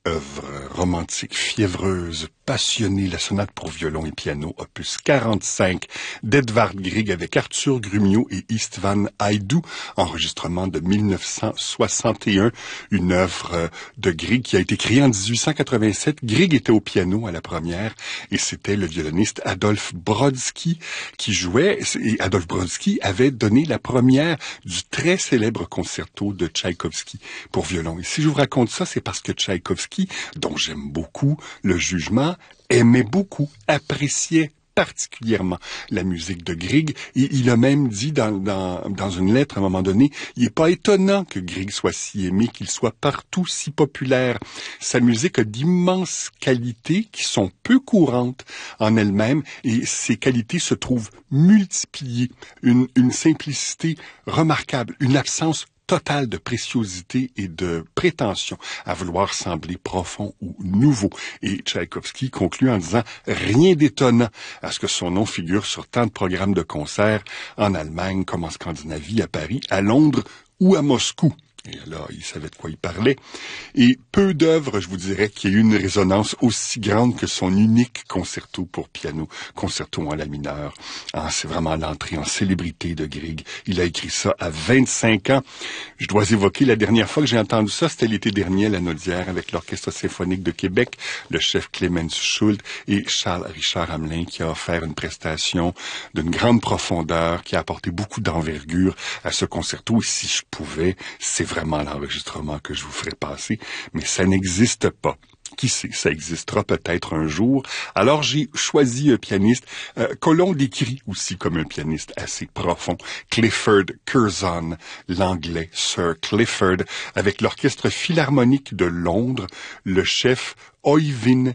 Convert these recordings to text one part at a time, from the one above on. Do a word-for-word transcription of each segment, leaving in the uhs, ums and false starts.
œuvre romantique, fiévreuse, passionnée, la sonate pour violon et piano, opus quarante-cinq d'Edvard Grieg avec Arthur Grumio et Istvan Haydú, enregistrement de mille neuf cent soixante et un, une œuvre de Grieg qui a été créée en dix-huit cent quatre-vingt-sept. Grieg était au piano à la première et c'était le violoniste Adolphe Brodsky qui jouait, et Adolphe Brodsky avait donné la première du très célèbre concerto de Tchaïkovski pour violon. Et si je vous raconte ça, c'est parce que Tchaïkovski, dont j'aime beaucoup le jugement, aimait beaucoup, appréciait particulièrement la musique de Grieg, et il a même dit dans, dans, dans une lettre à un moment donné, il n'est pas étonnant que Grieg soit si aimé, qu'il soit partout si populaire. Sa musique a d'immenses qualités qui sont peu courantes en elles-mêmes, et ces qualités se trouvent multipliées. Une, une simplicité remarquable, une absence totale de préciosité et de prétention à vouloir sembler profond ou nouveau. Et Tchaïkovski conclut en disant « Rien d'étonnant à ce que son nom figure sur tant de programmes de concerts en Allemagne comme en Scandinavie, à Paris, à Londres ou à Moscou. » Et là, il savait de quoi il parlait. Et peu d'œuvres, je vous dirais, qui aient eu une résonance aussi grande que son unique concerto pour piano, concerto en la mineure. Ah, c'est vraiment l'entrée en célébrité de Grieg. Il a écrit ça à vingt-cinq ans. Je dois évoquer la dernière fois que j'ai entendu ça, c'était l'été dernier à la Naudière avec l'Orchestre symphonique de Québec, le chef Clemens Schult et Charles Richard Hamelin qui a offert une prestation d'une grande profondeur, qui a apporté beaucoup d'envergure à ce concerto. Et si je pouvais, c'est vraiment l'enregistrement que je vous ferai passer, mais ça n'existe pas. Qui sait, ça existera peut-être un jour. Alors j'ai choisi un pianiste euh, que l'on décrit aussi comme un pianiste assez profond, Clifford Curzon, l'anglais Sir Clifford, avec l'Orchestre philharmonique de Londres, le chef Øyvind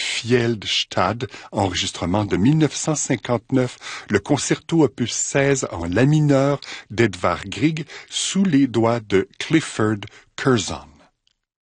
Fjeldstad, enregistrement de mille neuf cent cinquante-neuf, le concerto opus seize en la mineur d'Edvard Grieg, sous les doigts de Clifford Curzon.